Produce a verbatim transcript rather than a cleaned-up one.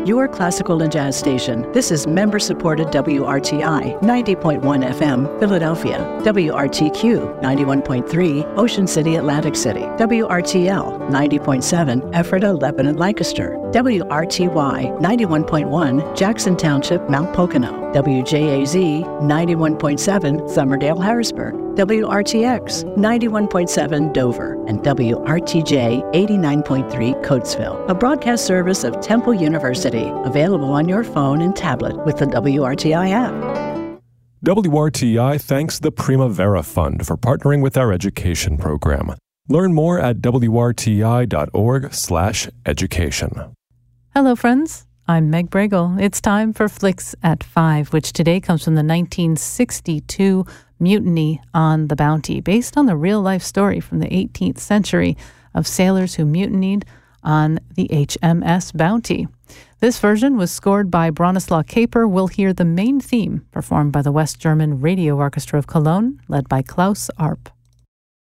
your classical and jazz station. This is member-supported W R T I ninety point one F M, Philadelphia, W R T Q ninety-one point three, Ocean City, Atlantic City, W R T L ninety point seven, Ephrata, Lebanon, Lancaster, W R T Y ninety-one point one, Jackson Township, Mount Pocono, W J A Z ninety-one point seven, Summerdale, Harrisburg, W R T X ninety-one point seven, Dover, and W R T J eighty-nine point three, Coatesville, a broadcast service of Temple University, available on your phone and tablet with the W R T I app. W R T I thanks the Primavera Fund for partnering with our education program. Learn more at W R T I dot org slash education. Hello, friends. I'm Meg Bregel. It's time for Flicks at Five, which today comes from the nineteen sixty-two Mutiny on the Bounty, based on the real-life story from the eighteenth century of sailors who mutinied on the H M S Bounty. This version was scored by Bronislaw Kaper. We'll hear the main theme performed by the West German Radio Orchestra of Cologne, led by Klaus Arp.